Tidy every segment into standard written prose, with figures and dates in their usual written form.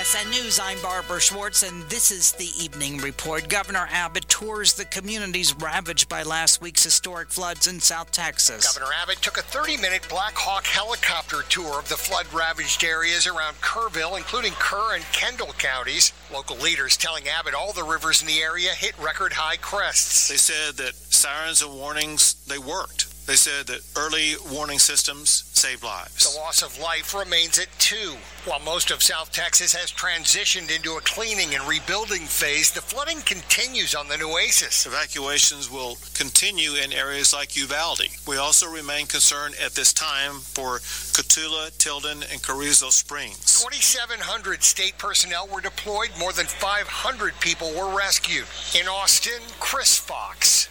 TSN News, I'm Barbara Schwartz, and this is the Evening Report. Governor Abbott tours the communities ravaged by last week's historic floods in South Texas. Governor Abbott took a 30-minute Black Hawk helicopter tour of the flood-ravaged areas around Kerrville, including Kerr and Kendall counties. Local leaders telling Abbott all the rivers in the area hit record-high crests. They said that sirens and warnings, they worked. They said that early warning systems saved lives. The loss of life remains at 2. While most of South Texas has transitioned into a cleaning and rebuilding phase, the flooding continues on the Nueces. Evacuations will continue in areas like Uvalde. We also remain concerned at this time for Cotulla, Tilden, and Carrizo Springs. 2,700 state personnel were deployed. More than 500 people were rescued. In Austin, Chris Fox,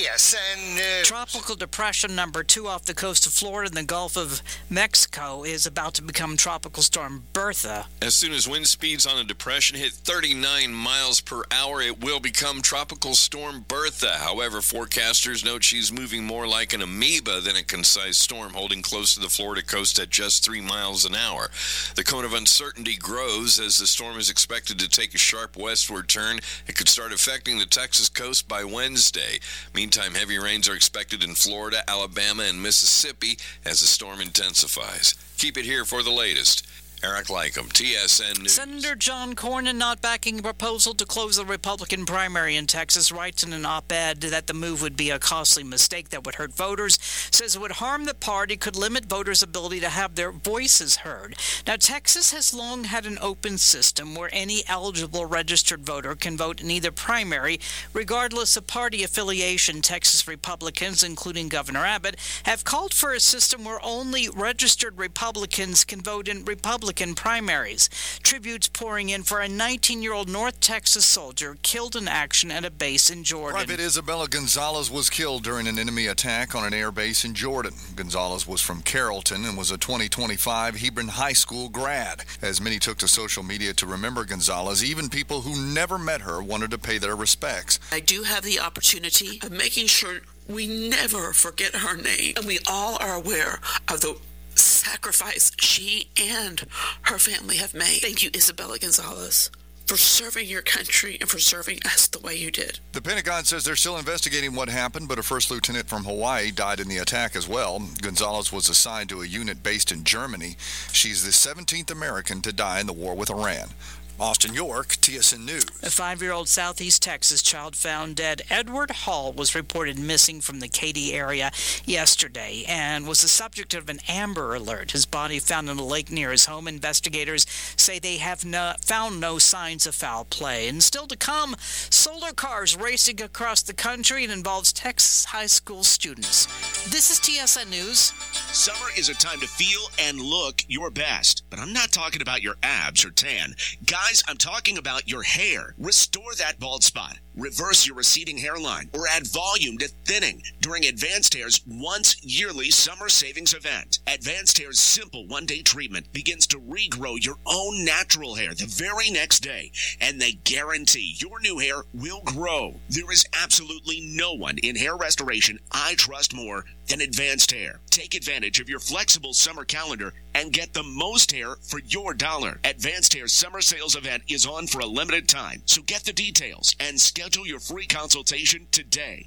TSN News. Tropical depression number 2 off the coast of Florida in the Gulf of Mexico is about to become Tropical Storm Bertha. As soon as wind speeds on a depression hit 39 miles per hour, it will become Tropical Storm Bertha. However, forecasters note she's moving more like an amoeba than a concise storm, holding close to the Florida coast at just 3 miles an hour. The cone of uncertainty grows as the storm is expected to take a sharp westward turn. It could start affecting the Texas coast by Wednesday. Meantime, heavy rains are expected in Florida, Alabama, and Mississippi as the storm intensifies. Keep it here for the latest. Eric Lycum, TSN News. Senator John Cornyn, not backing a proposal to close the Republican primary in Texas, writes in an op-ed that the move would be a costly mistake that would hurt voters, says it would harm the party, could limit voters' ability to have their voices heard. Now, Texas has long had an open system where any eligible registered voter can vote in either primary, regardless of party affiliation. Texas Republicans, including Governor Abbott, have called for a system where only registered Republicans can vote in Republican primaries. Tributes pouring in for a 19-year-old North Texas soldier killed in action at a base in Jordan. Private Isabella Gonzalez was killed during an enemy attack on an air base in Jordan. Gonzalez was from Carrollton and was a 2025 Hebron High School grad. As many took to social media to remember Gonzalez, even people who never met her wanted to pay their respects. I do have the opportunity of making sure we never forget her name, and we all are aware of the sacrifice she and her family have made. Thank you, Isabella Gonzalez, for serving your country and for serving us the way you did. The Pentagon says they're still investigating what happened, but a first lieutenant from Hawaii died in the attack as well. Gonzalez was assigned to a unit based in Germany. She's the 17th American to die in the war with Iran. Austin York, TSN News. A 5-year-old Southeast Texas child found dead. Edward Hall was reported missing from the Katy area yesterday and was the subject of an Amber Alert. His body found in a lake near his home. Investigators say they have found no signs of foul play. And still to come, solar cars racing across the country. It involves Texas high school students. This is TSN News. Summer is a time to feel and look your best, but I'm not talking about your abs or tan. Guys, I'm talking about your hair. Restore that bald spot, reverse your receding hairline, or add volume to thinning during Advanced Hair's once-yearly summer savings event. Advanced Hair's simple one-day treatment begins to regrow your own natural hair the very next day, and they guarantee your new hair will grow. There is absolutely no one in hair restoration I trust more than Advanced Hair. Take advantage of your flexible summer calendar and get the most hair for your dollar. Advanced Hair's summer sales event is on for a limited time, so get the details and schedule your free consultation today.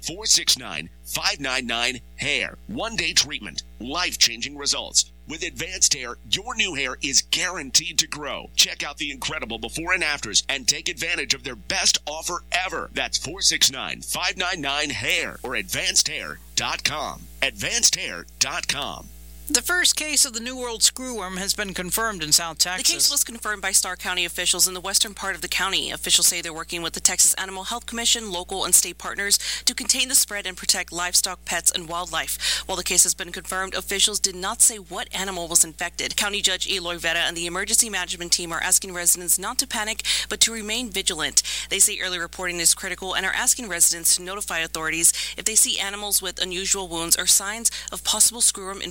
469-599-HAIR. One-day treatment. Life-changing results. With Advanced Hair, your new hair is guaranteed to grow. Check out the incredible before and afters and take advantage of their best offer ever. That's 469-599-HAIR or AdvancedHair.com. AdvancedHair.com. The first case of the New World screwworm has been confirmed in South Texas. The case was confirmed by Starr County officials in the western part of the county. Officials say they're working with the Texas Animal Health Commission, local and state partners to contain the spread and protect livestock, pets, and wildlife. While the case has been confirmed, officials did not say what animal was infected. County Judge Eloy Vera and the emergency management team are asking residents not to panic, but to remain vigilant. They say early reporting is critical and are asking residents to notify authorities if they see animals with unusual wounds or signs of possible screwworm infestation.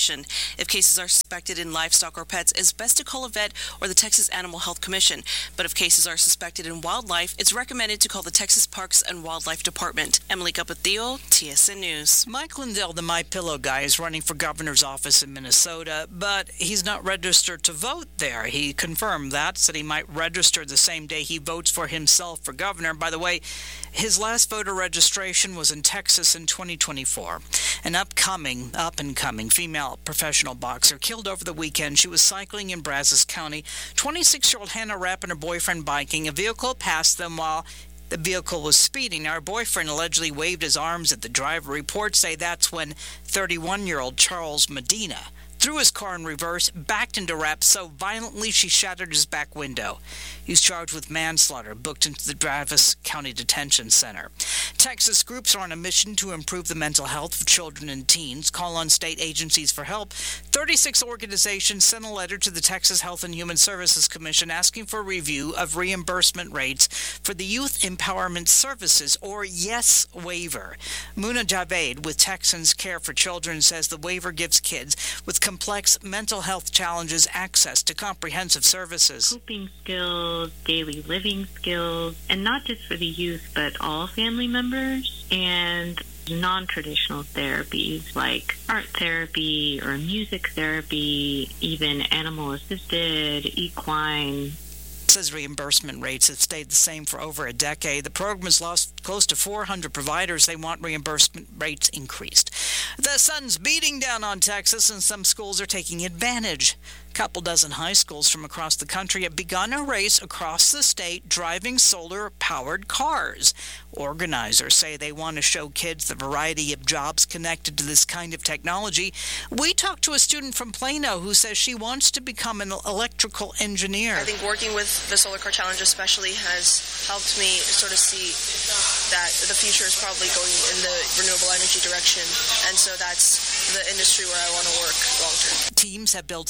Commission. If cases are suspected in livestock or pets, it's best to call a vet or the Texas Animal Health Commission. But if cases are suspected in wildlife, it's recommended to call the Texas Parks and Wildlife Department. Emily Capatillo, TSN News. Mike Lindell, the MyPillow guy, is running for governor's office in Minnesota, but he's not registered to vote there. He confirmed that, said he might register the same day he votes for himself for governor. By the way, his last voter registration was in Texas in 2024. An up-and-coming female professional boxer killed over the weekend. She was cycling in Brazos County. 26-year-old Hannah Rapp and her boyfriend biking. A vehicle passed them while the vehicle was speeding. Now, her boyfriend allegedly waved his arms at the driver. Reports say that's when 31-year-old Charles Medina threw his car in reverse, backed into Rapp so violently she shattered his back window. He's charged with manslaughter, booked into the Brazos County Detention Center. Texas groups are on a mission to improve the mental health of children and teens. Call on state agencies for help. 36 organizations sent a letter to the Texas Health and Human Services Commission asking for a review of reimbursement rates for the Youth Empowerment Services, or YES waiver. Muna Javed with Texans Care for Children says the waiver gives kids with complex mental health challenges access to comprehensive services. Coping skills, daily living skills, and not just for the youth, but all family members, and non-traditional therapies like art therapy or music therapy, even animal-assisted, equine. Says reimbursement rates have stayed the same for over a decade. The program has lost close to 400 providers. They want reimbursement rates increased. The sun's beating down on Texas, and some schools are taking advantage. A couple dozen high schools from across the country have begun a race across the state driving solar-powered cars. Organizers say they want to show kids the variety of jobs connected to this kind of technology. We talked to a student from Plano who says she wants to become an electrical engineer. I think working with the Solar Car Challenge especially has helped me sort of see that the future is probably going in the renewable energy direction, and so that's the industry where I want to work long term. Teams have built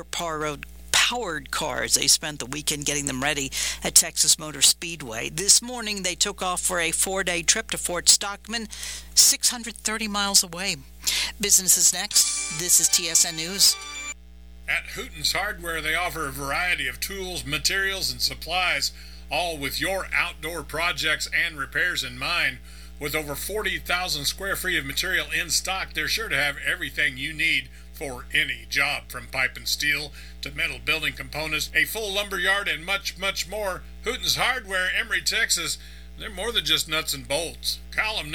solar-powered cars. They spent the weekend getting them ready at Texas Motor Speedway. This morning, they took off for a 4-day trip to Fort Stockman, 630 miles away. Business is next. This is TSN News. At Hooten's Hardware, they offer a variety of tools, materials, and supplies, all with your outdoor projects and repairs in mind. With over 40,000 square feet of material in stock, they're sure to have everything you need for any job, from pipe and steel to metal building components, a full lumber yard, and much, much more. Hooten's Hardware, Emory, Texas. They're more than just nuts and bolts. Call them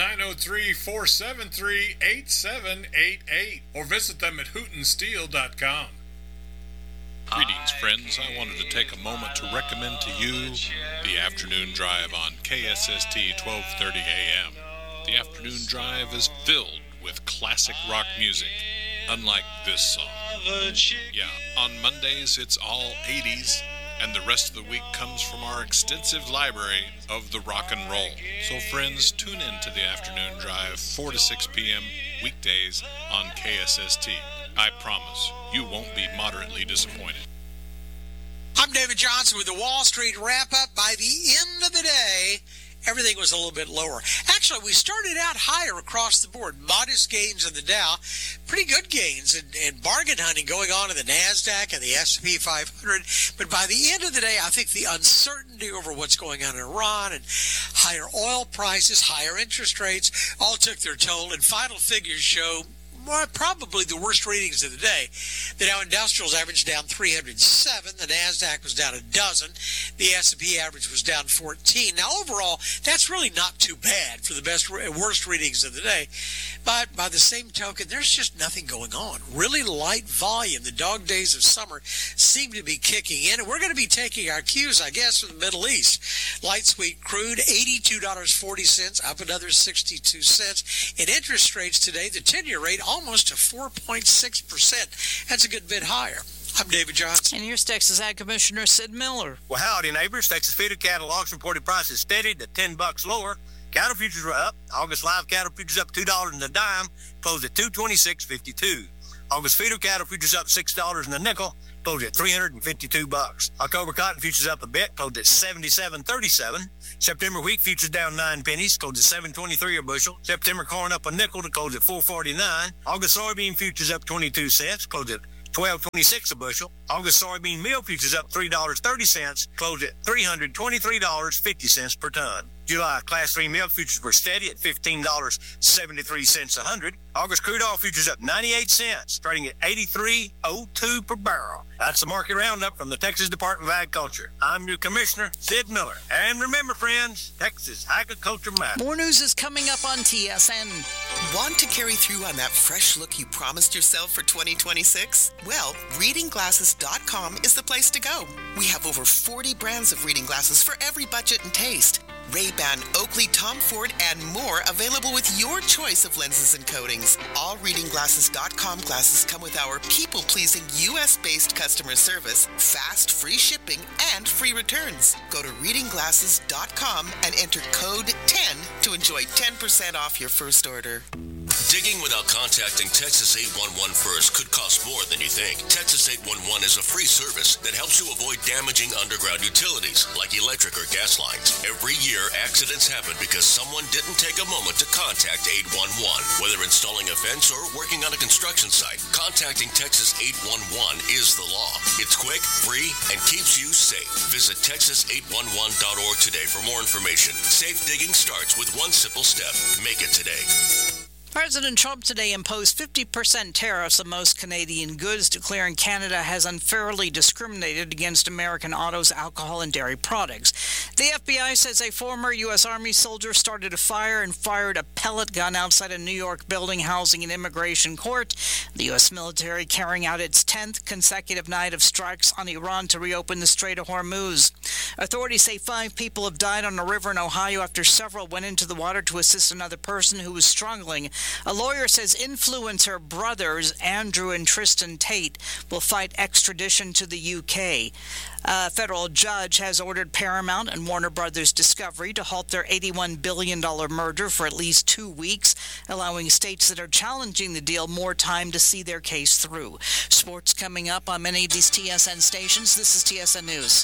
903-473-8788 or visit them at hootensteel.com. Greetings, friends. I wanted to take a moment to recommend to you the Afternoon Drive on KSST 1230 AM. The Afternoon Drive is filled with classic rock music, unlike this song. Yeah, on Mondays it's all 80s, and the rest of the week comes from our extensive library of the rock and roll. So friends, tune in to the Afternoon Drive 4 to 6 p.m. weekdays on KSST. I promise you won't be moderately disappointed. I'm David Johnson with the Wall Street Wrap-Up. By the end of the day, everything was a little bit lower. Actually, we started out higher across the board. Modest gains in the Dow, pretty good gains and bargain hunting going on in the NASDAQ and the S&P 500. But by the end of the day, I think the uncertainty over what's going on in Iran and higher oil prices, higher interest rates, all took their toll. And final figures show probably the worst readings of the day. The Dow Industrials averaged down 307. The NASDAQ was down a dozen. The S&P average was down 14. Now, overall, that's really not too bad for the worst readings of the day. But by the same token, there's just nothing going on. Really light volume. The dog days of summer seem to be kicking in. And we're going to be taking our cues, I guess, from the Middle East. Light sweet crude, $82.40, up another 62 cents. In interest rates today, the 10-year rate almost to 4.6%. That's a good bit higher. I'm David Johnson. And here's Texas Ag Commissioner Sid Miller. Well, howdy, neighbors. Texas feeder cattle auction reported prices steady to $10 lower. Cattle futures were up. August live cattle futures up $2 and a dime, closed at $226.52. August feeder cattle futures up $6 and a nickel, closed at $352. October cotton futures up a bit, closed at $77.37. September wheat futures down 9 pennies, closed at $7.23 a bushel. September corn up a nickel to close at $4.49. August soybean futures up 22 cents, closed at $12.26 a bushel. August soybean meal futures up $3.30, closed at $323.50 per ton. July Class 3 milk futures were steady at $15.73 a hundred. August crude oil futures up 98 cents, trading at $83.02 per barrel. That's the market roundup from the Texas Department of Agriculture. I'm your Commissioner, Sid Miller. And remember, friends, Texas agriculture matters. More news is coming up on TSN. Want to carry through on that fresh look you promised yourself for 2026? Well, readingglasses.com is the place to go. We have over 40 brands of reading glasses for every budget and taste. Ray-Ban, Oakley, Tom Ford, and more available with your choice of lenses and coatings. All readingglasses.com glasses come with our people-pleasing U.S.-based customer service, fast, free shipping, and free returns. Go to readingglasses.com and enter code 10 to enjoy 10% off your first order. Digging without contacting Texas 811 first could cost more than you think. Texas 811 is a free service that helps you avoid damaging underground utilities like electric or gas lines. Every year, accidents happen because someone didn't take a moment to contact 811. Whether installing a fence or working on a construction site, contacting Texas 811 is the law. It's quick, free, and keeps you safe. Visit texas811.org today for more information. Safe digging starts with one simple step. Make it today. President Trump today imposed 50% tariffs on most Canadian goods, declaring Canada has unfairly discriminated against American autos, alcohol, and dairy products. The FBI says a former U.S. Army soldier started a fire and fired a pellet gun outside a New York building housing an immigration court. The U.S. military carrying out its 10th consecutive night of strikes on Iran to reopen the Strait of Hormuz. Authorities say 5 people have died on a river in Ohio after several went into the water to assist another person who was struggling. A lawyer says influencer brothers Andrew and Tristan Tate will fight extradition to the UK. A federal judge has ordered Paramount and Warner Brothers Discovery to halt their $81 billion merger for at least 2 weeks, allowing states that are challenging the deal more time to see their case through. Sports coming up on many of these TSN stations. This is TSN News.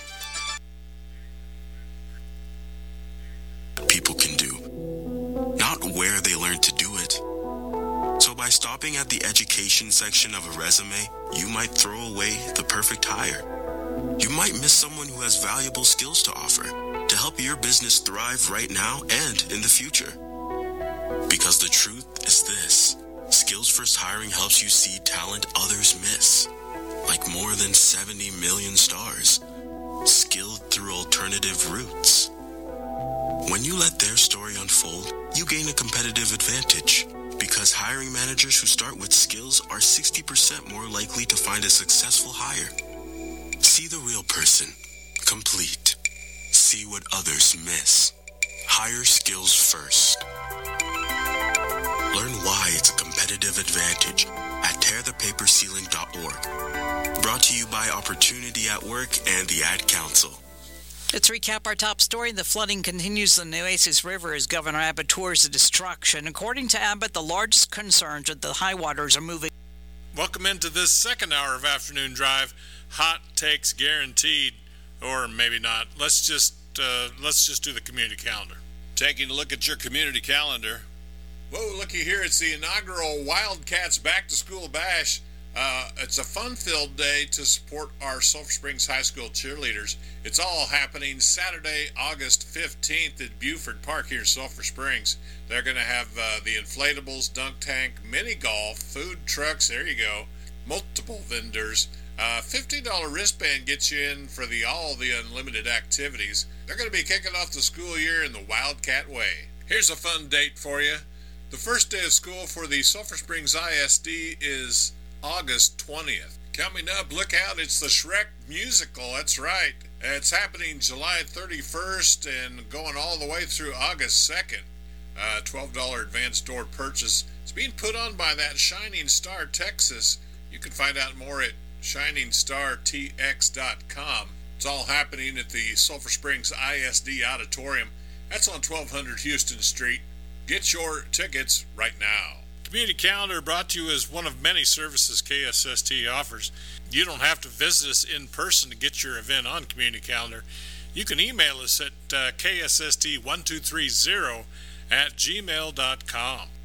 People can do, not where they learn to do it. So by stopping at the education section of a resume, you might throw away the perfect hire. You might miss someone who has valuable skills to offer to help your business thrive right now and in the future. Because the truth is this: Skills First Hiring helps you see talent others miss, like more than 70 million stars, skilled through alternative routes. When you let their story unfold, you gain a competitive advantage, because hiring managers who start with skills are 60% more likely to find a successful hire. See the real person, complete. See what others miss. Hire skills first. Learn why it's a competitive advantage at tearthepaperceiling.org. Brought to you by Opportunity at Work and the Ad Council. Let's recap our top story. The flooding continues in the Nueces River as Governor Abbott tours the destruction. According to Abbott, the largest concerns are the high waters are moving. Welcome into this second hour of Afternoon Drive. Hot takes guaranteed, or maybe not. Let's just do the community calendar. Taking a look at your community calendar. Whoa, looky here. It's the inaugural Wildcats Back to School Bash. It's a fun-filled day to support our Sulphur Springs High School cheerleaders. It's all happening Saturday, August 15th at Buford Park here in Sulphur Springs. They're going to have the inflatables, dunk tank, mini golf, food trucks, there you go, multiple vendors. $50 wristband gets you in for all the unlimited activities. They're going to be kicking off the school year in the Wildcat way. Here's a fun date for you. The first day of school for the Sulphur Springs ISD is August 20th. Coming up, look out, it's the Shrek musical, that's right. It's happening July 31st and going all the way through August 2nd. $12 advance door purchase. It's being put on by that Shining Star Texas. You can find out more at ShiningstarTX.com. It's all happening at the Sulphur Springs ISD Auditorium. That's on 1200 Houston Street. Get your tickets right now. Community Calendar brought to you as one of many services KSST offers. You don't have to visit us in person to get your event on Community Calendar. You can email us at kssst1230 @gmail.com.